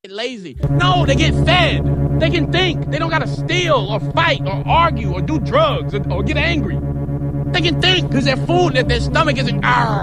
get lazy. No, they get fed. They can think. They don't gotta steal or fight or argue or do drugs or get angry. They can think because their food, their stomach isn't.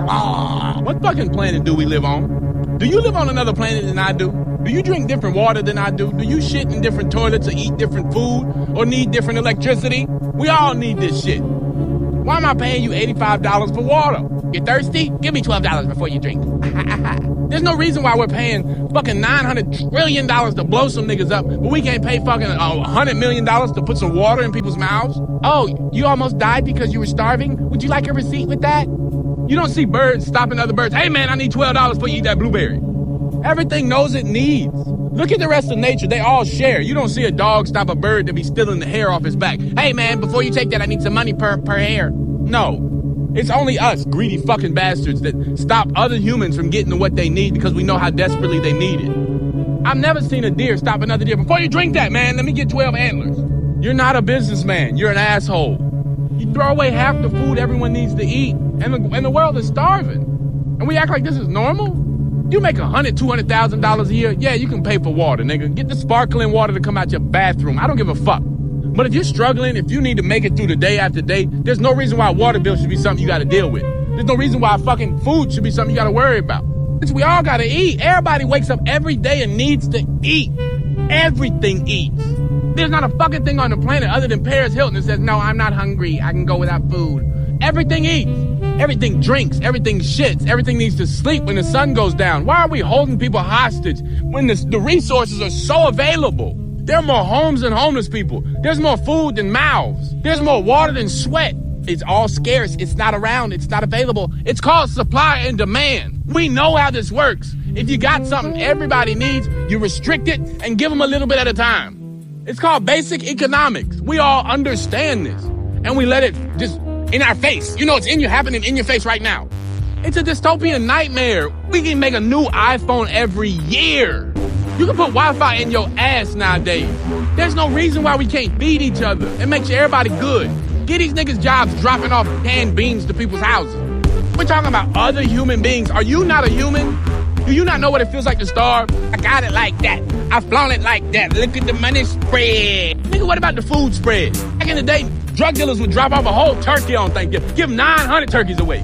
What fucking planet do we live on? Do you live on another planet than I do? Do you drink different water than I do? Do you shit in different toilets or eat different food or need different electricity? We all need this shit. Why am I paying you $85 for water? You thirsty? Give me $12 before you drink. There's no reason why we're paying fucking $900 trillion to blow some niggas up, but we can't pay fucking $100 million to put some water in people's mouths. Oh, you almost died because you were starving? Would you like a receipt with that? You don't see birds stopping other birds. Hey man, I need $12 before you eat that blueberry. Everything knows it needs. Look at the rest of nature. They all share. You don't see a dog stop a bird to be stealing the hair off his back. Hey man, before you take that, I need some money per hair. No. It's only us, greedy fucking bastards, that stop other humans from getting to what they need because we know how desperately they need it. I've never seen a deer stop another deer. Before you drink that, man, let me get 12 antlers. You're not a businessman. You're an asshole. You throw away half the food everyone needs to eat, and the world is starving. And we act like this is normal? You make $100,000, $200,000 a year, yeah, you can pay for water, nigga. Get the sparkling water to come out your bathroom. I don't give a fuck. But if you're struggling, if you need to make it through the day after day, there's no reason why a water bill should be something you gotta deal with. There's no reason why fucking food should be something you gotta worry about. We all gotta eat. Everybody wakes up every day and needs to eat. Everything eats. There's not a fucking thing on the planet other than Paris Hilton that says, no, I'm not hungry, I can go without food. Everything eats. Everything drinks. Everything shits. Everything needs to sleep when the sun goes down. Why are we holding people hostage when the resources are so available? There are more homes than homeless people. There's more food than mouths. There's more water than sweat. It's all scarce. It's not around. It's not available. It's called supply and demand. We know how this works. If you got something everybody needs, you restrict it and give them a little bit at a time. It's called basic economics. We all understand this. And we let it just in our face. You know, it's happening in your face right now. It's a dystopian nightmare. We can make a new iPhone every year. You can put Wi-Fi in your ass nowadays. There's no reason why we can't feed each other. It makes everybody good. Get these niggas jobs dropping off canned beans to people's houses. We're talking about other human beings. Are you not a human? Do you not know what it feels like to starve? I got it like that. I flown it like that. Look at the money spread. Nigga, what about the food spread? Back in the day, drug dealers would drop off a whole turkey on Thanksgiving. Give 900 turkeys away.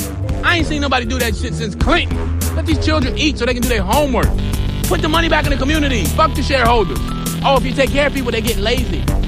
I ain't seen nobody do that shit since Clinton. Let these children eat so they can do their homework. Put the money back in the community. Fuck the shareholders. Oh, if you take care of people, they get lazy.